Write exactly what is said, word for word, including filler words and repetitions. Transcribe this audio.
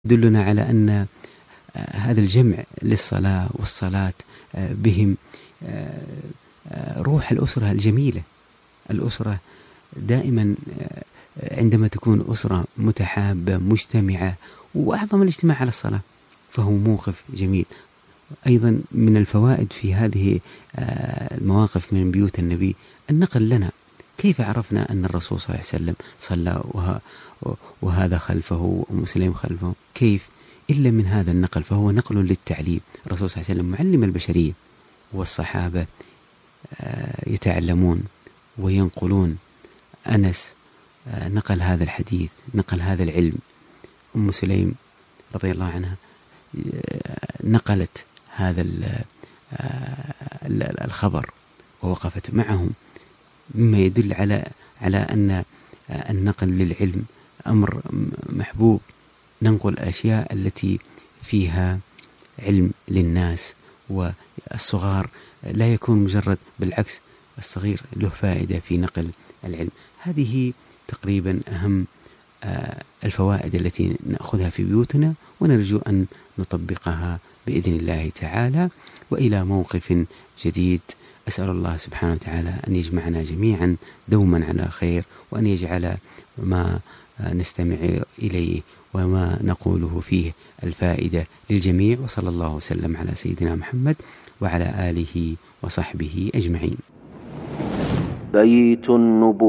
يدلنا على أن هذا الجمع للصلاة والصلاة بهم روح الأسرة الجميلة. الأسرة دائما عندما تكون أسرة متحابة مجتمعة، وأعظم الاجتماع على الصلاة، فهو موقف جميل. أيضا من الفوائد في هذه المواقف من بيوت النبي النقل لنا كيف عرفنا أن الرسول صلى الله عليه وسلم صلى وهذا خلفه ومسلم خلفه، كيف إلا من هذا النقل، فهو نقل للتعليم. الرسول صلى الله عليه وسلم معلم البشرية، والصحابة يتعلمون وينقلون. أنس نقل هذا الحديث، نقل هذا العلم. أم سليم رضي الله عنها نقلت هذا الخبر ووقفت معهم، مما يدل على على أن النقل للعلم أمر محبوب. ننقل الأشياء التي فيها علم للناس، والصغار لا يكون مجرد، بالعكس الصغير له فائدة في نقل العلم. هذه تقريبا أهم الفوائد التي نأخذها في بيوتنا، ونرجو أن نطبقها بإذن الله تعالى. وإلى موقف جديد، أسأل الله سبحانه وتعالى أن يجمعنا جميعا دوما على خير، وأن يجعل ما نستمع إليه وما نقوله فيه الفائدة للجميع. وصلى الله وسلم على سيدنا محمد وعلى آله وصحبه أجمعين. بيت النبوة.